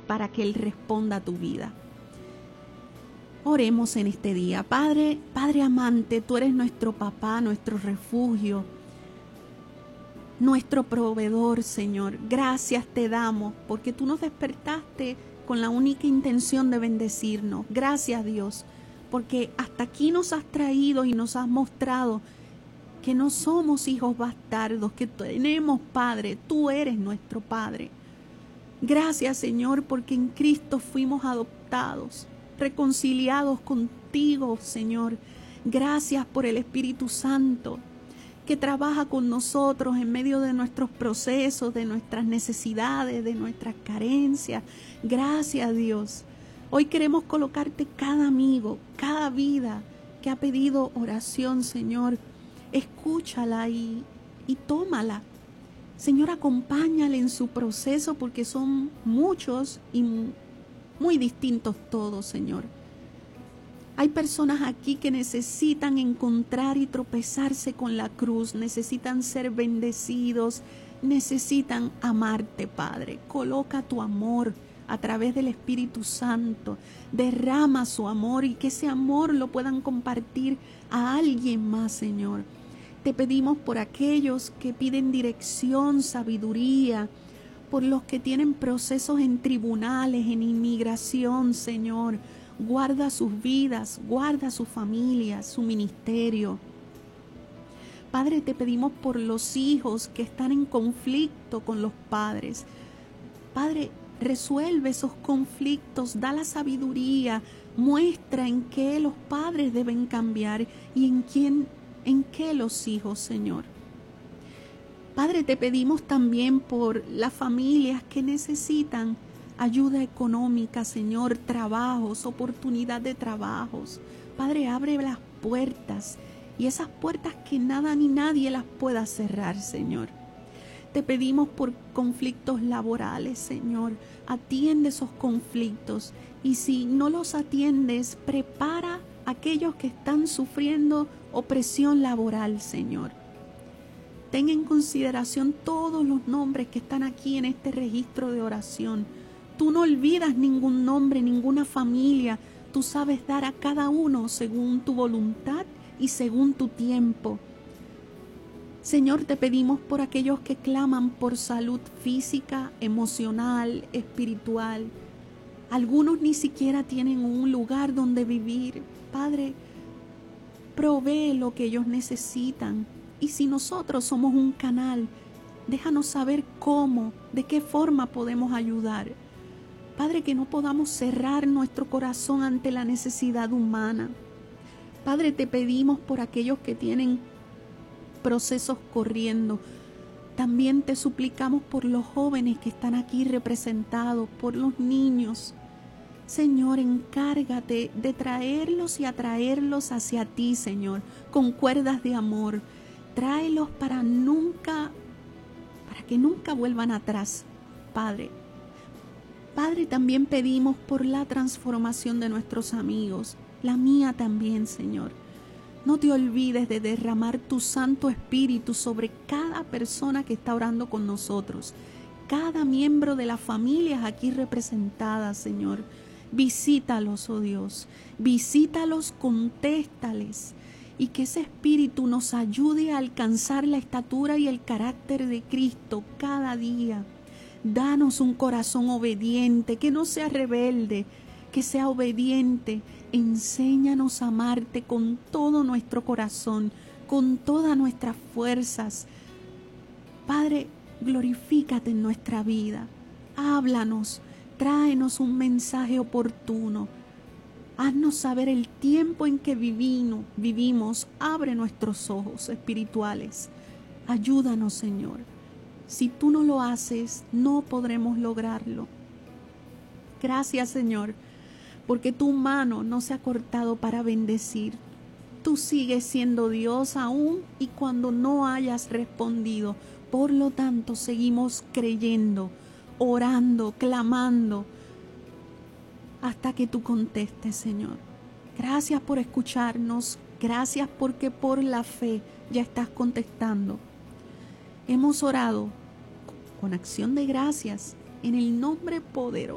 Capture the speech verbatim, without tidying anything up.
para que Él responda a tu vida. Oremos en este día. Padre, Padre amante, tú eres nuestro papá, nuestro refugio, nuestro proveedor, Señor. Gracias te damos porque tú nos despertaste con la única intención de bendecirnos. Gracias, Dios, porque hasta aquí nos has traído y nos has mostrado que no somos hijos bastardos, que tenemos Padre. Tú eres nuestro Padre. Gracias, Señor, porque en Cristo fuimos adoptados, reconciliados contigo, Señor. Gracias por el Espíritu Santo que trabaja con nosotros en medio de nuestros procesos, de nuestras necesidades, de nuestras carencias. Gracias, Dios. Hoy queremos colocarte cada amigo, cada vida que ha pedido oración, Señor. Escúchala y, y tómala. Señor, acompáñale en su proceso porque son muchos y muy distintos todos, Señor. Hay personas aquí que necesitan encontrar y tropezarse con la cruz, necesitan ser bendecidos, necesitan amarte, Padre. Coloca tu amor a través del Espíritu Santo, derrama su amor y que ese amor lo puedan compartir a alguien más, Señor. Te pedimos por aquellos que piden dirección, sabiduría, por los que tienen procesos en tribunales, en inmigración, Señor. Guarda sus vidas, guarda su familia, su ministerio. Padre, te pedimos por los hijos que están en conflicto con los padres. Padre, resuelve esos conflictos, da la sabiduría, muestra en qué los padres deben cambiar y en quién, en qué los hijos, Señor. Padre, te pedimos también por las familias que necesitan ayuda económica, Señor, trabajos, oportunidad de trabajos. Padre, abre las puertas y esas puertas que nada ni nadie las pueda cerrar, Señor. Te pedimos por conflictos laborales, Señor. Atiende esos conflictos y si no los atiendes, prepara a aquellos que están sufriendo opresión laboral, Señor. Ten en consideración todos los nombres que están aquí en este registro de oración. Tú no olvidas ningún nombre, ninguna familia. Tú sabes dar a cada uno según tu voluntad y según tu tiempo. Señor, te pedimos por aquellos que claman por salud física, emocional, espiritual. Algunos ni siquiera tienen un lugar donde vivir. Padre, provee lo que ellos necesitan. Y si nosotros somos un canal, déjanos saber cómo, de qué forma podemos ayudar. Padre, que no podamos cerrar nuestro corazón ante la necesidad humana. Padre, te pedimos por aquellos que tienen procesos corriendo. También te suplicamos por los jóvenes que están aquí representados, por los niños. Señor, encárgate de traerlos y atraerlos hacia ti, Señor, con cuerdas de amor. Tráelos para nunca, para que nunca vuelvan atrás, Padre. Padre, también pedimos por la transformación de nuestros amigos, la mía también, Señor. No te olvides de derramar tu Santo Espíritu sobre cada persona que está orando con nosotros, cada miembro de las familias aquí representadas, Señor. Visítalos, oh Dios, visítalos, contéstales, y que ese Espíritu nos ayude a alcanzar la estatura y el carácter de Cristo cada día. Danos un corazón obediente, que no sea rebelde, que sea obediente. Enséñanos a amarte con todo nuestro corazón, con todas nuestras fuerzas. Padre, glorifícate en nuestra vida. Háblanos, tráenos un mensaje oportuno. Haznos saber el tiempo en que vivimos, vivimos. Abre nuestros ojos espirituales. Ayúdanos, Señor. Si tú no lo haces, no podremos lograrlo. Gracias, Señor, porque tu mano no se ha cortado para bendecir. Tú sigues siendo Dios aún y cuando no hayas respondido. Por lo tanto, seguimos creyendo, orando, clamando, hasta que tú contestes, Señor. Gracias por escucharnos. Gracias porque por la fe ya estás contestando. Hemos orado con acción de gracias en el nombre poderoso